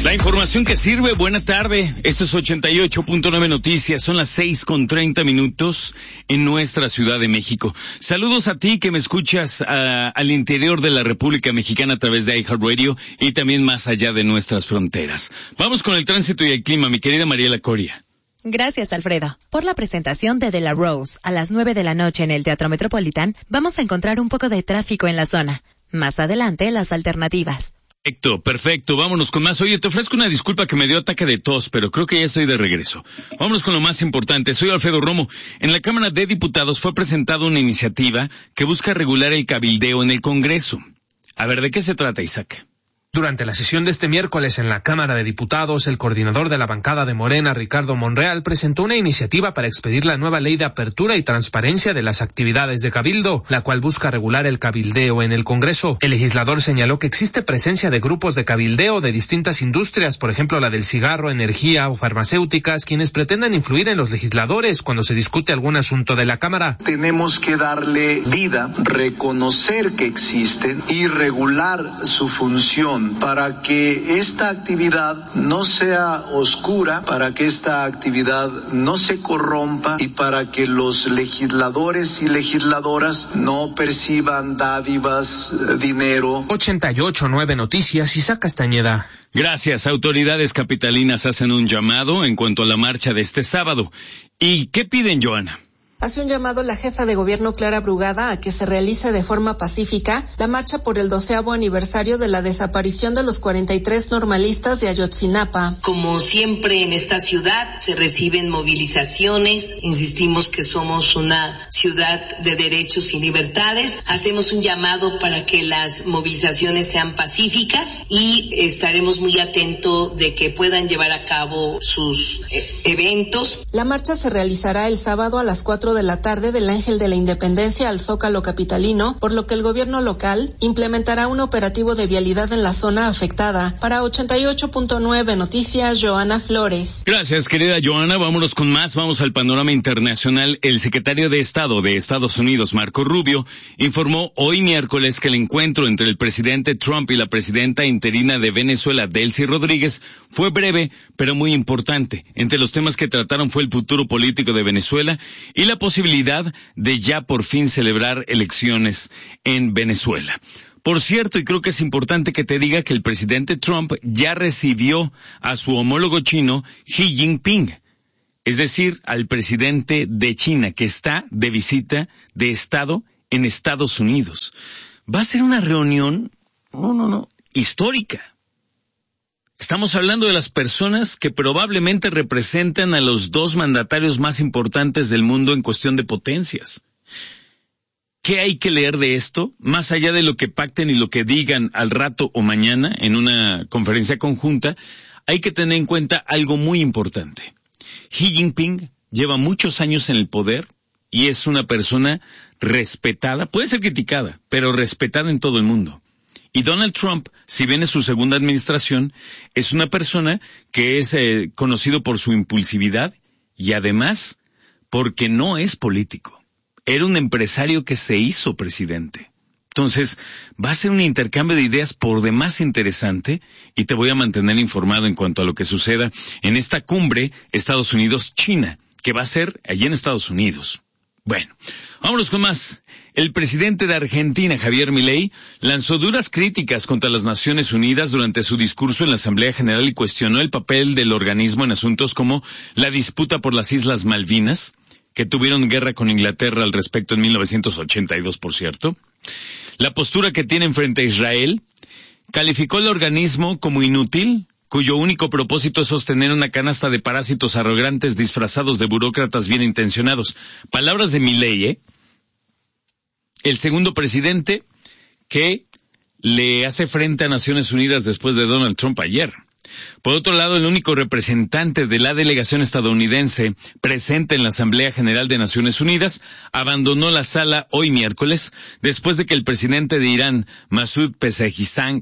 La información que sirve, buena tarde. Esto es 88.9 Noticias, son las 6:30 en nuestra Ciudad de México. Saludos a ti que me escuchas al interior de la República Mexicana a través de iHeartRadio y también más allá de nuestras fronteras. Vamos con el tránsito y el clima, mi querida Mariela Coria. Gracias, Alfredo. Por la presentación de la Rose a las 9 de la noche en el Teatro Metropolitan, vamos a encontrar un poco de tráfico en la zona. Más adelante, las alternativas. Perfecto, vámonos con más. Oye, te ofrezco una disculpa que me dio ataque de tos, pero creo que ya estoy de regreso. Vámonos con lo más importante. Soy Alfredo Romo. En la Cámara de Diputados fue presentada una iniciativa que busca regular el cabildeo en el Congreso. A ver, ¿de qué se trata, Isaac? Durante la sesión de este miércoles en la Cámara de Diputados, el coordinador de la bancada de Morena, Ricardo Monreal, presentó una iniciativa para expedir la nueva ley de apertura y transparencia de las actividades de cabildo, la cual busca regular el cabildeo en el Congreso. El legislador señaló que existe presencia de grupos de cabildeo de distintas industrias, por ejemplo la del cigarro, energía o farmacéuticas, quienes pretenden influir en los legisladores cuando se discute algún asunto de la Cámara. Tenemos que darle vida, reconocer que existen y regular su función, para que esta actividad no sea oscura, para que esta actividad no se corrompa y para que los legisladores y legisladoras no perciban dádivas, dinero. 88.9 Noticias, Isaac Castañeda. Gracias. Autoridades capitalinas hacen un llamado en cuanto a la marcha de este sábado. ¿Y qué piden, Joana? Hace un llamado la jefa de gobierno Clara Brugada a que se realice de forma pacífica la marcha por el 12º aniversario de la desaparición de los 43 normalistas de Ayotzinapa. Como siempre en esta ciudad se reciben movilizaciones, insistimos que somos una ciudad de derechos y libertades, hacemos un llamado para que las movilizaciones sean pacíficas y estaremos muy atentos de que puedan llevar a cabo sus eventos. La marcha se realizará el sábado a las 4 de la tarde del Ángel de la Independencia al Zócalo capitalino, por lo que el gobierno local implementará un operativo de vialidad en la zona afectada. Para 88.9 Noticias, Joana Flores. Gracias, querida Joana. Vámonos con más. Vamos al panorama internacional. El secretario de Estado de Estados Unidos, Marco Rubio, informó hoy miércoles que el encuentro entre el presidente Trump y la presidenta interina de Venezuela, Delcy Rodríguez, fue breve, pero muy importante. Entre los temas que trataron fue el futuro político de Venezuela y la posibilidad de ya por fin celebrar elecciones en Venezuela. Por cierto, y creo que es importante que te diga que el presidente Trump ya recibió a su homólogo chino Xi Jinping, es decir, al presidente de China, que está de visita de Estado en Estados Unidos. Va a ser una reunión, histórica. Estamos hablando de las personas que probablemente representan a los dos mandatarios más importantes del mundo en cuestión de potencias. ¿Qué hay que leer de esto? Más allá de lo que pacten y lo que digan al rato o mañana en una conferencia conjunta, hay que tener en cuenta algo muy importante. Xi Jinping lleva muchos años en el poder y es una persona respetada, puede ser criticada, pero respetada en todo el mundo. Y Donald Trump, si bien es su segunda administración, es una persona que es conocido por su impulsividad y además porque no es político. Era un empresario que se hizo presidente. Entonces, va a ser un intercambio de ideas por demás interesante y te voy a mantener informado en cuanto a lo que suceda en esta cumbre Estados Unidos-China, que va a ser allí en Estados Unidos. Bueno, vámonos con más. El presidente de Argentina, Javier Milei, lanzó duras críticas contra las Naciones Unidas durante su discurso en la Asamblea General y cuestionó el papel del organismo en asuntos como la disputa por las Islas Malvinas, que tuvieron guerra con Inglaterra al respecto en 1982, por cierto. La postura que tienen frente a Israel, calificó el organismo como inútil, cuyo único propósito es sostener una canasta de parásitos arrogantes disfrazados de burócratas bien intencionados. Palabras de Milei, el segundo presidente que le hace frente a Naciones Unidas después de Donald Trump ayer. Por otro lado, el único representante de la delegación estadounidense presente en la Asamblea General de Naciones Unidas abandonó la sala hoy miércoles después de que el presidente de Irán, Masoud Pezeshkian,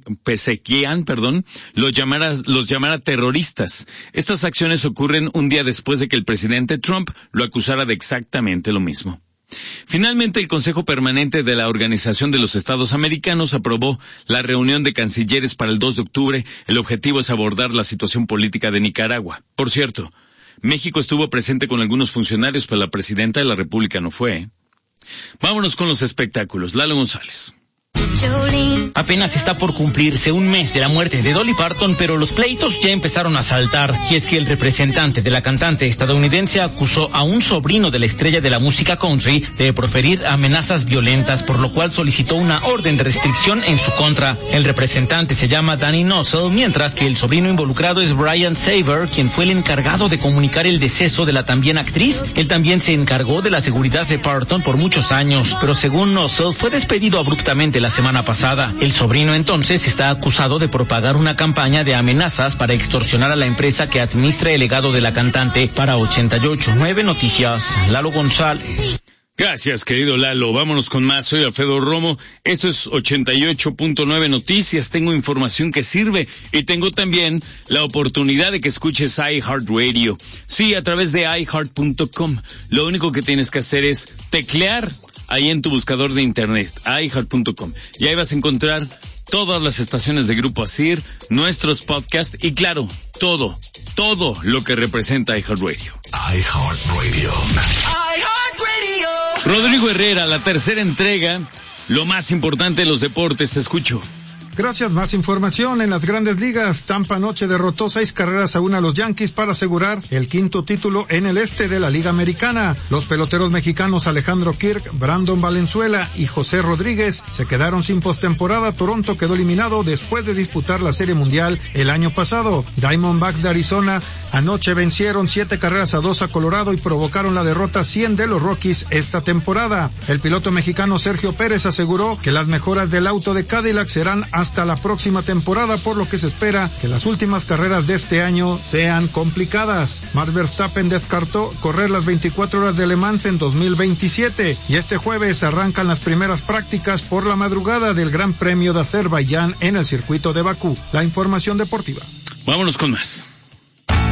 los llamara terroristas. Estas acciones ocurren un día después de que el presidente Trump lo acusara de exactamente lo mismo. Finalmente, el Consejo Permanente de la Organización de los Estados Americanos aprobó la reunión de cancilleres para el 2 de octubre. El objetivo es abordar la situación política de Nicaragua. Por cierto, México estuvo presente con algunos funcionarios, pero la presidenta de la República no fue. Vámonos con los espectáculos. Lalo González. Apenas está por cumplirse un mes de la muerte de Dolly Parton, pero los pleitos ya empezaron a saltar, y es que el representante de la cantante estadounidense acusó a un sobrino de la estrella de la música country de proferir amenazas violentas, por lo cual solicitó una orden de restricción en su contra. El representante se llama Danny Nussel, mientras que el sobrino involucrado es Brian Saber, quien fue el encargado de comunicar el deceso de la también actriz. Él también se encargó de la seguridad de Parton por muchos años, pero según Nussel fue despedido abruptamente la semana pasada. El sobrino entonces está acusado de propagar una campaña de amenazas para extorsionar a la empresa que administra el legado de la cantante. Para 88.9 Noticias, Lalo González. Gracias, querido Lalo. Vámonos con más. Soy Alfredo Romo. Esto es 88.9 Noticias. Tengo información que sirve y tengo también la oportunidad de que escuches iHeartRadio. Sí, a través de iHeart.com. Lo único que tienes que hacer es teclear ahí en tu buscador de internet, iHeart.com. Y ahí vas a encontrar todas las estaciones de Grupo ASIR, nuestros podcasts y claro, todo lo que representa iHeartRadio. iHeartRadio. Rodrigo Herrera, la tercera entrega, lo más importante de los deportes, te escucho. Gracias. Más información en las Grandes Ligas. Tampa anoche derrotó 6-1 a los Yankees para asegurar el quinto título en el este de la Liga Americana. Los peloteros mexicanos Alejandro Kirk, Brandon Valenzuela y José Rodríguez se quedaron sin postemporada. Toronto quedó eliminado después de disputar la Serie Mundial el año pasado. Diamondbacks de Arizona anoche vencieron 7-2 a Colorado y provocaron la derrota 100 de los Rockies esta temporada. El piloto mexicano Sergio Pérez aseguró que las mejoras del auto de Cadillac serán hasta la próxima temporada, por lo que se espera que las últimas carreras de este año sean complicadas. Max Verstappen descartó correr las 24 horas de Le Mans en 2027 y este jueves arrancan las primeras prácticas por la madrugada del Gran Premio de Azerbaiyán en el circuito de Bakú. La información deportiva. Vámonos con más.